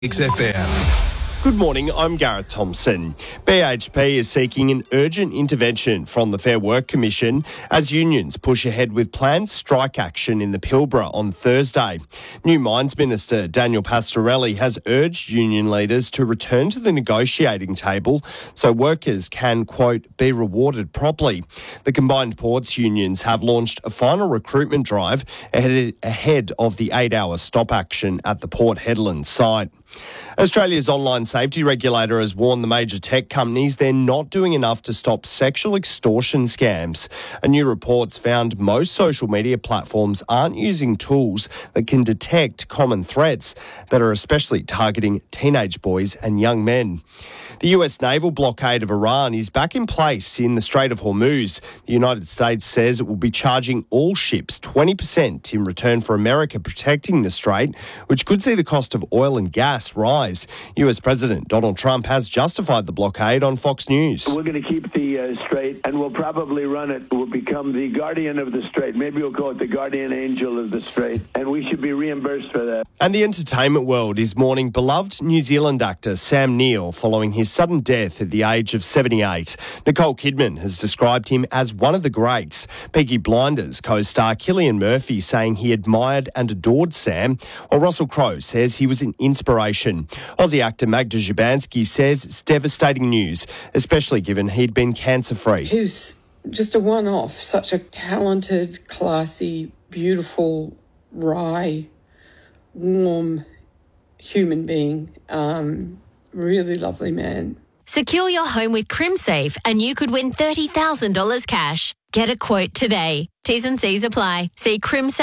XFM. Good morning, I'm Gareth Thompson. BHP is seeking an urgent intervention from the Fair Work Commission as unions push ahead with planned strike action in the Pilbara on Thursday. New Mines Minister Daniel Pastorelli has urged union leaders to return to the negotiating table so workers can, quote, be rewarded properly. The combined ports unions have launched a final recruitment drive ahead of the 8-hour stop action at the Port Hedland site. Australia's online safety regulator has warned the major tech companies they're not doing enough to stop sexual extortion scams. A new report's found most social media platforms aren't using tools that can detect common threats that are especially targeting teenage boys and young men. The US naval blockade of Iran is back in place in the Strait of Hormuz. The United States says it will be charging all ships 20% in return for America protecting the strait, which could see the cost of oil and gas rise. US President Donald Trump has justified the blockade on Fox News. We're going to keep the strait, and we'll probably run it. We'll become the guardian of the strait. Maybe we'll call it the guardian angel of the strait, and we should be reimbursed for that. And the entertainment world is mourning beloved New Zealand actor Sam Neill following his sudden death at the age of 78. Nicole Kidman has described him as one of the greats. Peaky Blinders co-star Cillian Murphy saying he admired and adored Sam, while Russell Crowe says he was an inspiration. Aussie actor Magda Szubanski says it's devastating news, especially given he'd been cancer-free. He was just a one-off, such a talented, classy, beautiful, wry, warm human being. Really lovely man. Secure your home with CrimSafe and you could win $30,000 cash. Get a quote today. T's and C's apply. See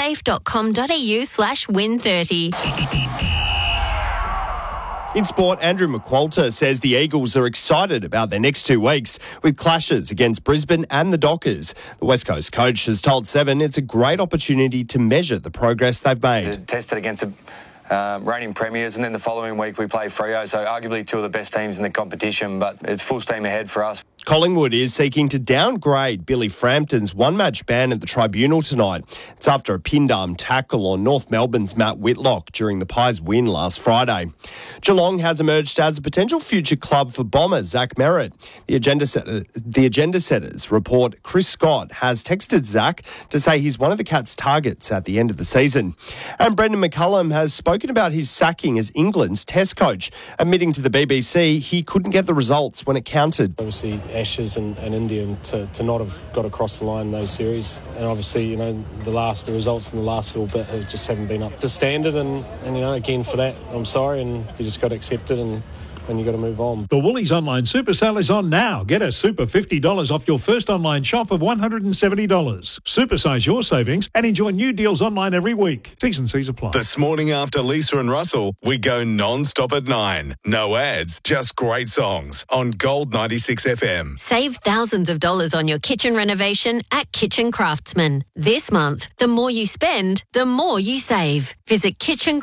crimsafe.com.au/win30. In sport, Andrew McQualter says the Eagles are excited about their next 2 weeks with clashes against Brisbane and the Dockers. The West Coast coach has told Seven it's a great opportunity to measure the progress they've made. Tested against reigning premiers, and then the following week we play Freo, so arguably two of the best teams in the competition, but it's full steam ahead for us. Collingwood is seeking to downgrade Billy Frampton's one-match ban at the tribunal tonight. It's after a pinned-arm tackle on North Melbourne's Matt Whitlock during the Pies' win last Friday. Geelong has emerged as a potential future club for bomber Zach Merritt. The agenda setters report Chris Scott has texted Zach to say he's one of the Cats' targets at the end of the season. And Brendan McCullum has spoken about his sacking as England's Test coach, admitting to the BBC he couldn't get the results when it counted. Obviously, Ashes and India to not have got across the line in those series, and obviously the results in the last little bit just haven't been up to standard, and again for that I'm sorry, and you just got to accept it and you've got to move on. The Woolies online super sale is on now. Get a super $50 off your first online shop of $170. Supersize your savings and enjoy new deals online every week. T's and C's apply. This morning after Lisa and Russell, we go non-stop at 9. No ads, just great songs on Gold 96 FM. Save thousands of dollars on your kitchen renovation at Kitchen Craftsman. This month, the more you spend, the more you save. Visit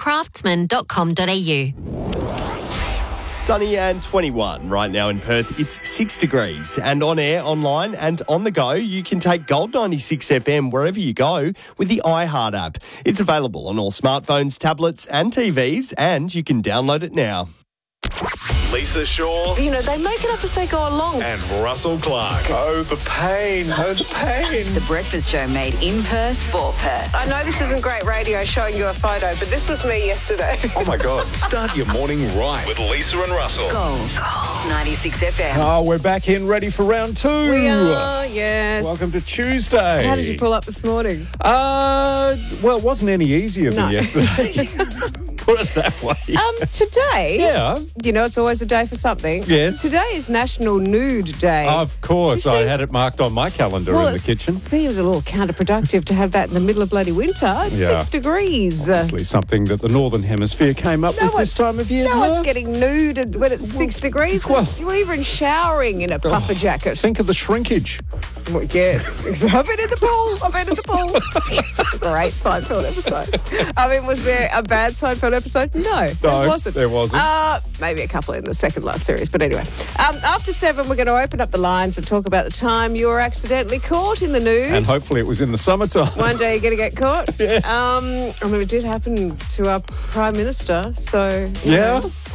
kitchencraftsman.com.au. Sunny and 21 right now in Perth. It's 6 degrees, and on air, online and on the go, you can take Gold 96 FM wherever you go with the iHeart app. It's available on all smartphones, tablets and TVs, and you can download it now. Lisa Shaw. They make it up as they go along. And Russell Clark. Oh, the pain. The Breakfast Show made in Perth for Perth. I know this isn't great radio showing you a photo, but this was me yesterday. Oh, my God. Start your morning right with Lisa and Russell. Gold 96 FM. Oh, we're back in ready for round 2. We are, yes. Welcome to Tuesday. How did you pull up this morning? Well, it wasn't any easier than yesterday. Put it that way. Today, yeah. It's always a day for something. Yes. Today is National Nude Day. Of course. I had it marked on my calendar in the kitchen. It seems a little counterproductive to have that in the middle of bloody winter. It's 6 degrees. Obviously something that the Northern Hemisphere came up with this time of year. No one's getting nude when it's 6 degrees. Well, you're even showering in a puffer jacket. Think of the shrinkage. Yes. I've been in the pool. Great Seinfeld episode. I mean, was there a bad Seinfeld episode? No, there wasn't. There wasn't. Maybe a couple in the second last series. But anyway, after 7, we're going to open up the lines and talk about the time you were accidentally caught in the nude. And hopefully it was in the summertime. One day you're going to get caught. Yeah. I mean, it did happen to our Prime Minister. So, you know.